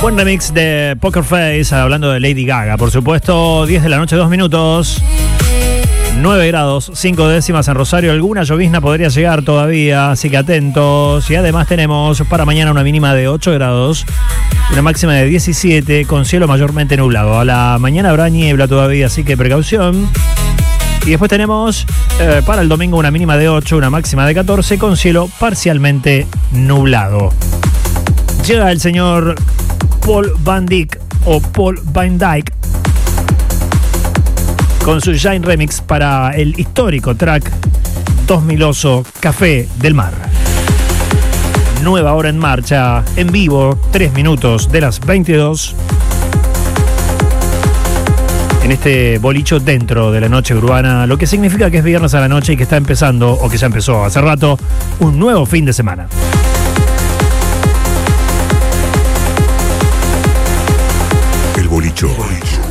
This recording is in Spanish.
Buen remix de Poker Face, hablando de Lady Gaga, por supuesto. 10 de la noche, 2 minutos. 9 grados, 5 décimas en Rosario. Alguna llovizna podría llegar todavía, así que atentos. Y además tenemos para mañana una mínima de 8 grados, una máxima de 17, con cielo mayormente nublado. A la mañana habrá niebla todavía, así que precaución. Y después tenemos para el domingo una mínima de 8, una máxima de 14, con cielo parcialmente nublado. Llega el señor Paul Van Dyk o Paul Van Dyk con su Shine Remix para el histórico track 2000 Café del Mar. Nueva hora en marcha, en vivo, 3 minutos de las 22. En este bolicho dentro de la noche urbana, lo que significa que es viernes a la noche y que está empezando, o que ya empezó hace rato, un nuevo fin de semana. El bolicho.